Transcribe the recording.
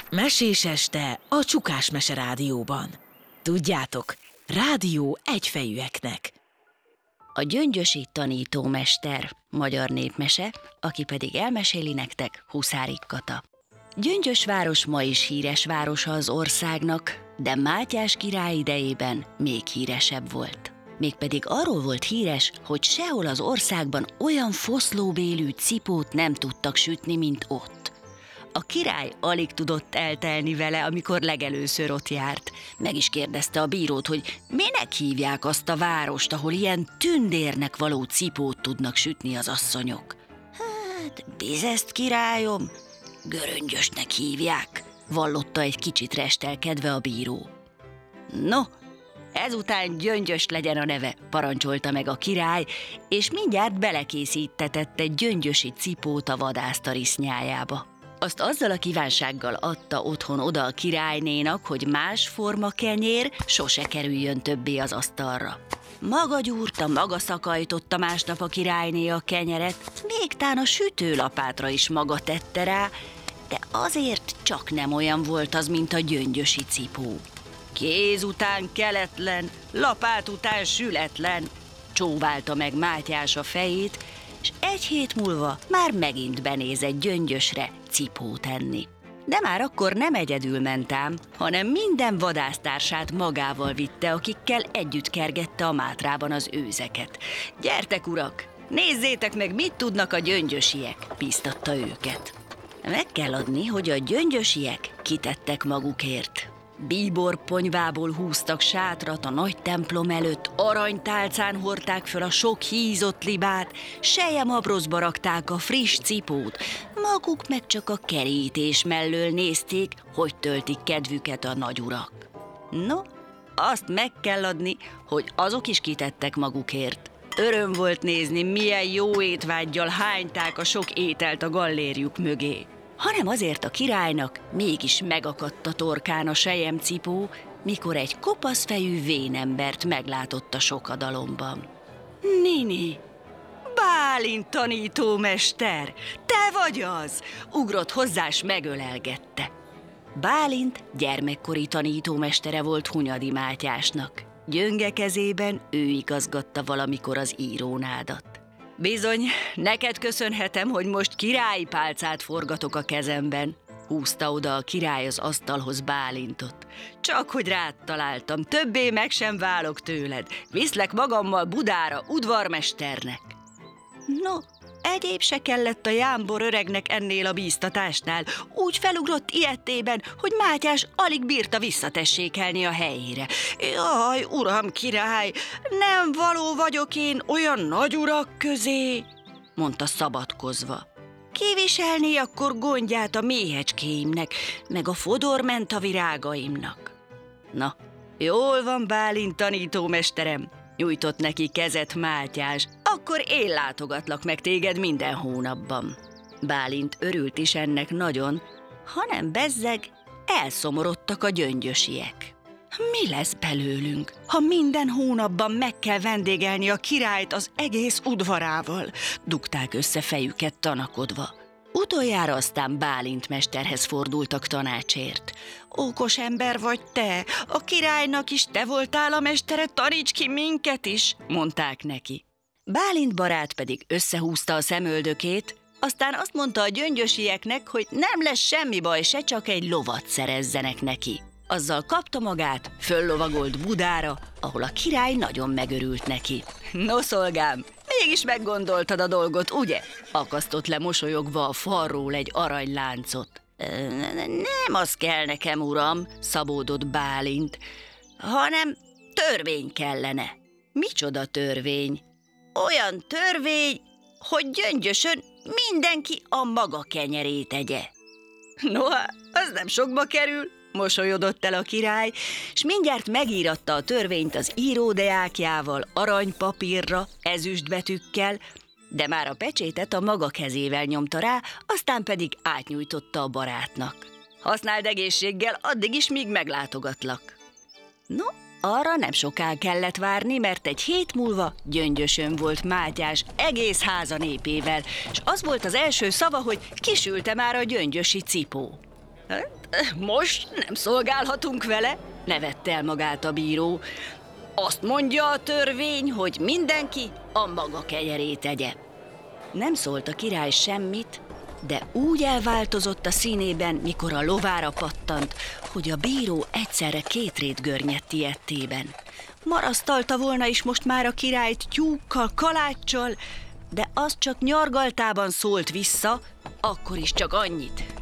Mesés este a Csukás Mese Rádióban. Tudjátok, rádió egyfejűeknek. A Gyöngyösi tanítómester, magyar népmese, aki pedig elmeséli nektek, Huszárik Kata. Gyöngyös város ma is híres városa az országnak, de Mátyás király idejében még híresebb volt. Mégpedig arról volt híres, hogy sehol az országban olyan foszlóbélű cipót nem tudtak sütni, mint ott. A király alig tudott eltelni vele, amikor legelőször ott járt. Meg is kérdezte a bírót, hogy minek hívják azt a várost, ahol ilyen tündérnek való cipót tudnak sütni az asszonyok. Hát, Bizeszt, királyom, Göröngyösnek hívják, vallotta egy kicsit restelkedve a bíró. No, ezután Gyöngyös legyen a neve, parancsolta meg a király, és mindjárt belekészítetett egy gyöngyösi cipót a vadásztarisznyájába. Azt azzal a kívánsággal adta otthon oda a királynénak, hogy más forma kenyér sose kerüljön többé az asztalra. Maga gyúrta, maga szakajtotta másnap a királyné a kenyeret, még tán a sütőlapátra is maga tette rá, de azért csak nem olyan volt az, mint a gyöngyösi cipó. Kéz után keletlen, lapát után sületlen, csóválta meg Mátyás a fejét, és egy hét múlva már megint benézett Gyöngyösre cipót enni. De már akkor nem egyedül ment ám, hanem minden vadásztársát magával vitte, akikkel együtt kergette a Mátrában az őzeket. Gyertek, urak, nézzétek meg, mit tudnak a gyöngyösiek, bíztatta őket. Meg kell adni, hogy a gyöngyösiek kitettek magukért. Bíborponyvából húztak sátrat a nagy templom előtt, aranytálcán hordták föl a sok hízott libát, selyemabrozba rakták a friss cipót, maguk meg csak a kerítés mellől nézték, hogy töltik kedvüket a nagyurak. No, azt meg kell adni, hogy azok is kitettek magukért. Öröm volt nézni, milyen jó étvággyal hányták a sok ételt a gallérjuk mögé. Hanem azért a királynak mégis megakadt a torkán a selyemcipó, mikor egy kopaszfejű vénembert meglátott a sokadalomban. Nini, Bálint tanítómester, te vagy az! Ugrott hozzá, s megölelgette. Bálint gyermekkori tanítómestere volt Hunyadi Mátyásnak. Gyönge kezében ő igazgatta valamikor az írónádat. Bizony, neked köszönhetem, hogy most királyi pálcát forgatok a kezemben, húzta oda a király az asztalhoz Bálintot. Csak hogy rád találtam, többé meg sem válok tőled, viszlek magammal Budára udvarmesternek. No, egyéb se kellett a jámbor öregnek ennél a bíztatásnál, úgy felugrott ilyettében, hogy Mátyás alig bírta visszatessékelni a helyére. Jaj, uram király, nem való vagyok én olyan nagy urak közé, mondta szabadkozva. Kiviselné akkor gondját a méhecskéimnek, meg a fodorment a virágaimnak. Na, jól van, Bálint tanítómesterem, nyújtott neki kezet Mátyás, akkor én látogatlak meg téged minden hónapban. Bálint örült is ennek nagyon, hanem bezzeg elszomorodtak a gyöngyösiek. Mi lesz belőlünk, ha minden hónapban meg kell vendégelni a királyt az egész udvarával? Dugták össze fejüket tanakodva. Utoljára aztán Bálint mesterhez fordultak tanácsért. Okos ember vagy te, a királynak is te voltál a mestere, taníts ki minket is, mondták neki. Bálint barát pedig összehúzta a szemöldökét, aztán azt mondta a gyöngyösieknek, hogy nem lesz semmi baj, se csak egy lovat szerezzenek neki. Azzal kapta magát, föllovagolt Budára, ahol a király nagyon megörült neki. No, szolgám, mégis meggondoltad a dolgot, ugye? Akasztott le mosolyogva a falról egy aranyláncot. Nem az kell nekem, uram, szabódott Bálint, hanem törvény kellene. Micsoda törvény? Olyan törvény, hogy Gyöngyösön mindenki a maga kenyerét egye. Noha, az nem sokba kerül, mosolyodott el a király, s mindjárt megíratta a törvényt az íródeákjával, aranypapírra, ezüstbetűkkel, de már a pecsétet a maga kezével nyomta rá, aztán pedig átnyújtotta a barátnak. Használd egészséggel addig is, míg meglátogatlak. No, arra nem soká kellett várni, mert egy hét múlva Gyöngyösön volt Mátyás egész háza népével, s az volt az első szava, hogy kisülte már a gyöngyösi cipó. Hát, Most nem szolgálhatunk vele, nevette el magát a bíró. Azt mondja a törvény, hogy mindenki a maga kenyerét tegye. Nem szólt a király semmit, de úgy elváltozott a színében, mikor a lovára pattant, hogy a bíró egyszerre 2 rét görnyedt ijedtében. Marasztalta volna is most már a királyt tyúkkal, kaláccsal, de az csak nyargaltában szólt vissza, akkor is csak annyit.